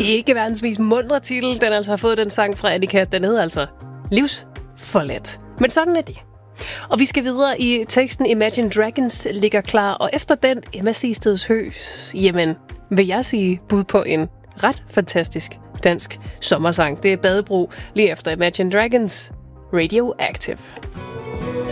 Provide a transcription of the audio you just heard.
Ikke verdens mest mundre titel. Den altså har fået den sang fra Annika. Den hedder altså Livsforladt. Men sådan er det. Og vi skal videre i teksten. Imagine Dragons ligger klar. Og efter den, Emma Sisteds Høs, jamen, vil jeg sige bud på en ret fantastisk dansk sommersang. Det er Badebro lige efter Imagine Dragons Radioactive.